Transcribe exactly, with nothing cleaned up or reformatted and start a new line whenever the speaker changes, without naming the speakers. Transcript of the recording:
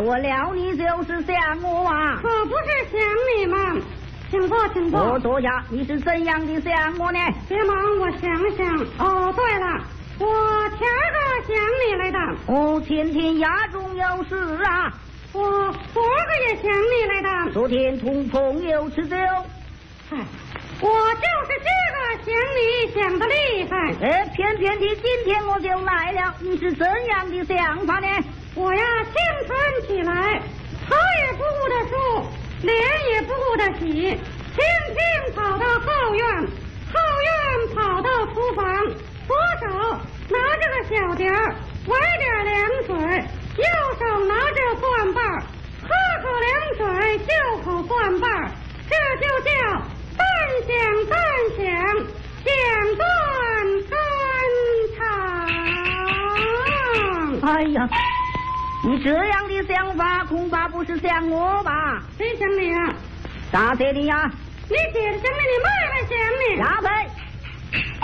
我料你就是想我啊！
可不是想你嘛。请坐，请坐。
我坐下。你是怎样的想我呢？
别忙，我想想。哦，对了，我前儿个想你来的。
哦，天天家中有事啊。
我昨儿个也想你来的。
昨天同朋友吃酒。
嗨，我就是这个想你想的厉害。
哎，偏偏的今天我就来了。你是怎样的想法呢？
我呀，清晨起来，头也不顾的梳，脸也不顾的洗，轻轻跑到后院，后院跑到厨房，左手拿着个小碟儿，崴点凉水，右手拿着蒜瓣儿，喝口凉水，就口蒜瓣儿，这就叫半响半响，响断肝肠。
哎呀！你这样的想法恐怕不是想我吧？
谁想你啊？
咋的你呀？
你姐想你，你妹妹想你。
丫头。